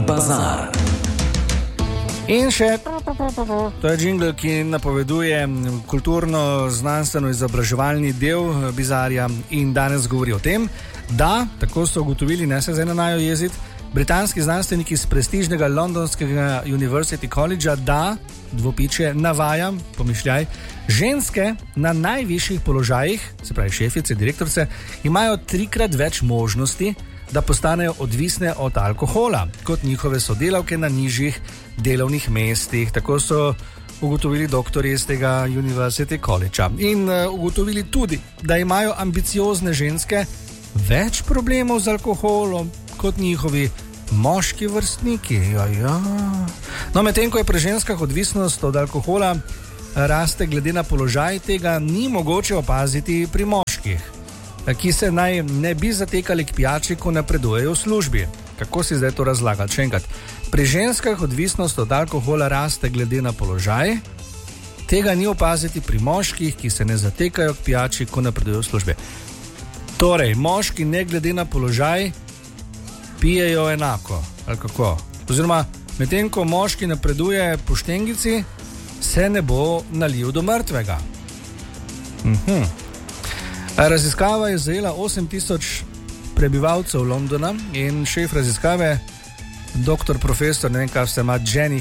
bazar. In še, to je jingle, ki napoveduje kulturno-znanstveno-izobraževalni del Bizarja in danes govori o tem, da, tako so ugotovili, ne se zdaj najo jeziti, britanski znanstveniki iz prestižnega londonskega University College, da, dvopiče, navajam, pomišljaj, ženske na najvišjih položajih, se pravi šefice, direktorice, imajo 3-krat več možnosti, da postanejo odvisne od alkohola, kot njihove sodelavke na nižjih delovnih mestih. Tako so ugotovili doktorji iz tega University College. In ugotovili tudi, da imajo ambiciozne ženske več problemov z alkoholom, kot njihovi moški vrstniki. Ja. No, medtem ko je pri ženskah odvisnost od alkohola raste glede na položaj, tega ni mogoče opaziti pri moških, ki se naj ne bi zatekali k pijači, ko napredujejo v službi. Kako si zdaj to razlagati? Še enkrat. Pri ženskah odvisnost od alkohola raste glede na položaj, tega ni opaziti pri moških, ki se ne zatekajo k pijači, ko napredujejo v službi. Torej, moški ne glede na položaj pijejo enako, ali kako? Oziroma, medtem ko moški napreduje po štengici, se ne bo nalil do mrtvega. Raziskava je zajela 8000 prebivalcev Londona in šef raziskave, doktor profesor, ne vem kaj se ima,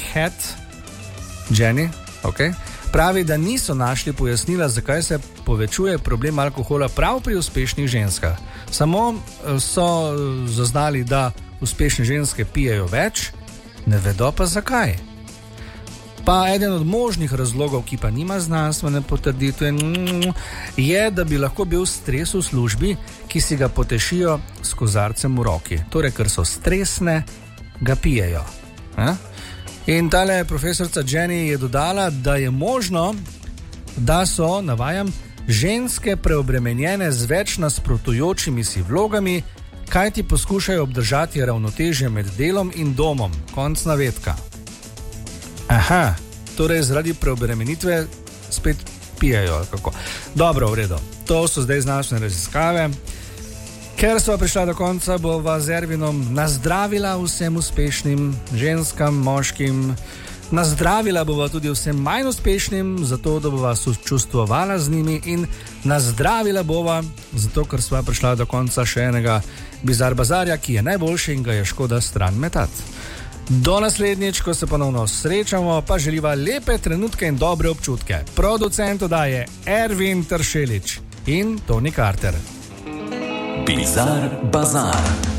Jenny, okay, pravi, da niso našli pojasnila, zakaj se povečuje problem alkohola prav pri uspešnih ženskah. Samo so zaznali, da uspešne ženske pijejo več, ne vedo pa zakaj. Pa eden od možnih razlogov, ki pa nima znanstvene potrditve, je, da bi lahko bil stres v službi, ki si ga potešijo s kozarcem v roki. Torej, ker so stresne, ga pijejo. In tale profesorica Jenny je dodala, da je možno, da so, navajam, ženske preobremenjene z več nasprotujočimi si vlogami, kaj ti poskušajo obdržati ravnotežje med delom in domom. Konc navedka. Aha, torej zaradi preobremenitve spet pijejo, kako. Dobro, v redu. To so zdaj znanstvene raziskave. Ker sva prišla do konca, bova z Ervinom nazdravila vsem uspešnim ženskam, moškim, nazdravila bova tudi vsem manj uspešnim, zato da bova sočustvovala z njimi, in nazdravila bova, zato ker sva prišla do konca še enega Bizar bazarja, ki je najboljši in ga je škoda stran metati. Do naslednjič, ko se ponovno srečamo, pa želiva lepe trenutke in dobre občutke. Producent oddaje Ervin Tršelič in Toni Carter. Bizar bazar.